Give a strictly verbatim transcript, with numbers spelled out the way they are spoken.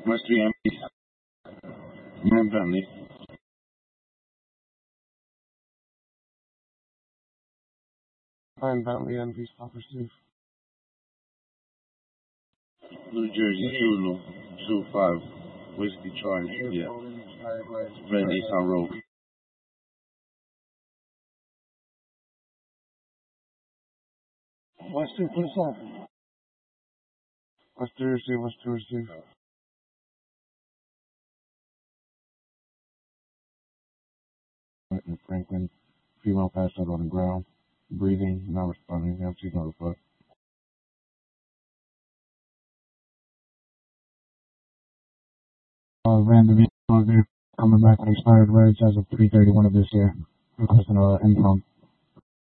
West three M P. Man Bentley. Man Bentley M P Stopper Steve. New Jersey Zulu two five. Whiskey Charlie. Yeah. Red Nissan Road. West two, put us on. West two receive, West two receive. And Franklin, female passed out on the ground, breathing, not responding, M C's notified. Uh, random coming back with expired rights as of three thirty-one of this year. Requesting an uh, income.